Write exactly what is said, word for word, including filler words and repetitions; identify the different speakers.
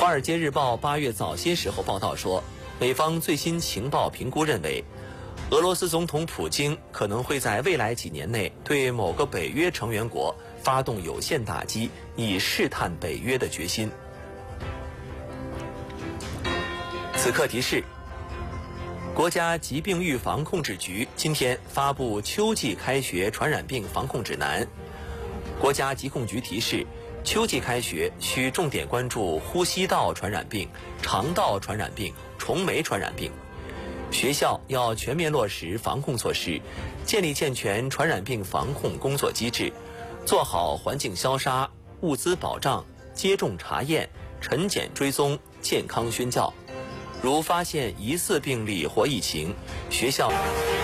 Speaker 1: 华尔街日报八月早些时候报道说，美方最新情报评估认为，俄罗斯总统普京可能会在未来几年内对某个北约成员国发动有限打击，以试探北约的决心。此刻提示：国家疾病预防控制局今天发布秋季开学传染病防控指南。国家疾控局提示，秋季开学需重点关注呼吸道传染病、肠道传染病、虫媒传染病。学校要全面落实防控措施，建立健全传染病防控工作机制，做好环境消杀、物资保障、接种查验、晨检追踪、健康宣教。如发现疑似病例或疫情，学校